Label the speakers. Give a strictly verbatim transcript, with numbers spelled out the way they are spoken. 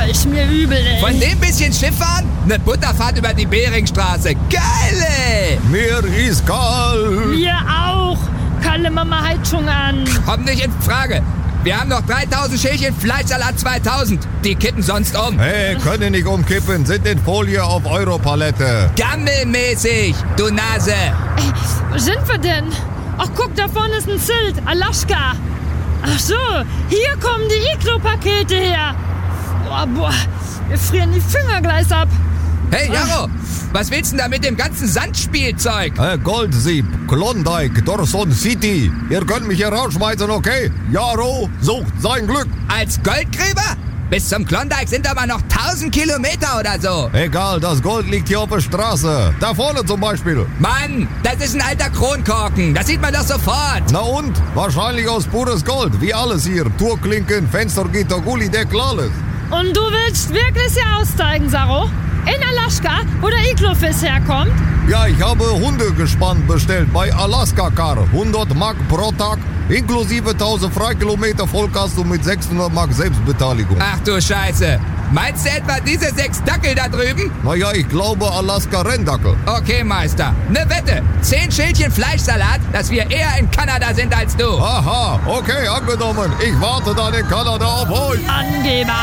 Speaker 1: ist mir übel, ey.
Speaker 2: Von dem bisschen Schifffahren? Eine Butterfahrt über die Beringstraße. Geil, ey.
Speaker 3: Mir ist kalt.
Speaker 1: Mir auch. Kalle Mama Heizung an.
Speaker 2: Kommt nicht in Frage. Wir haben noch dreitausend Schälchen Fleischsalat zweitausend. Die kippen sonst um.
Speaker 3: Hey, können nicht umkippen, sind in Folie auf Europalette.
Speaker 2: Gammelmäßig, du Nase.
Speaker 1: Ey, wo sind wir denn? Ach, guck, da vorne ist ein Schild. Alaska. Ach so, hier kommen die Iglo-Pakete her. Boah, boah, wir frieren die Finger gleich ab.
Speaker 2: Hey, Jaro, was willst du denn da mit dem ganzen Sandspielzeug?
Speaker 3: Äh, Goldsieb, Klondike, Dawson City. Ihr könnt mich hier rausschmeißen, okay? Jaro sucht sein Glück.
Speaker 2: Als Goldgräber? Bis zum Klondike sind aber noch tausend Kilometer oder so.
Speaker 3: Egal, das Gold liegt hier auf der Straße. Da vorne zum Beispiel.
Speaker 2: Mann, das ist ein alter Kronkorken. Das sieht man doch sofort.
Speaker 3: Na und? Wahrscheinlich aus pures Gold, wie alles hier. Tourklinken, Fenstergitter, Gullideckel, alles.
Speaker 1: Und du willst wirklich hier aussteigen, Saro? In Alaska, wo der Iglo-Fisch herkommt?
Speaker 3: Ja, ich habe Hundegespann bestellt bei Alaska Car. hundert Mark pro Tag, inklusive tausend Freikilometer Vollkasko mit sechshundert Mark Selbstbeteiligung.
Speaker 2: Ach du Scheiße. Meinst du etwa diese sechs Dackel da drüben?
Speaker 3: Naja, ich glaube Alaska Renndackel.
Speaker 2: Okay, Meister. Ne Wette. Zehn Schälchen Fleischsalat, dass wir eher in Kanada sind als du.
Speaker 3: Aha, okay, angenommen. Ich warte dann in Kanada auf euch.
Speaker 1: Angeber.